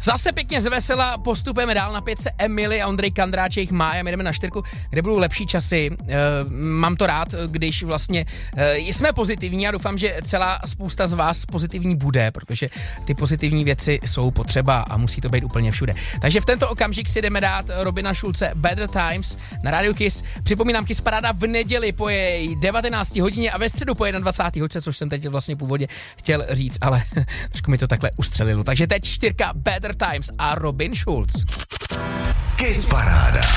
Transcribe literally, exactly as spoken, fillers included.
Zase pěkně zvesela, postupujeme dál na pětce Emily a Ondřej Kandráček Mája, my jdeme na čtyřku, kde budou lepší časy. E, mám to rád, když vlastně e, jsme pozitivní a doufám, že celá spousta z vás pozitivní bude, protože ty pozitivní věci jsou potřeba a musí to být úplně všude. Takže v tento okamžik si jdeme dát Robina Schulze Better Times na Radio Kiss. Připomínám, Kiss Paráda v neděli po její devatenácté hodině a ve středu po jednadvacáté hodině, což jsem teď vlastně původně chtěl říct, ale trošku mi to takhle ustřelilo. Takže teď čtyřka Better Times a Robin Schulz. Kiss Paráda.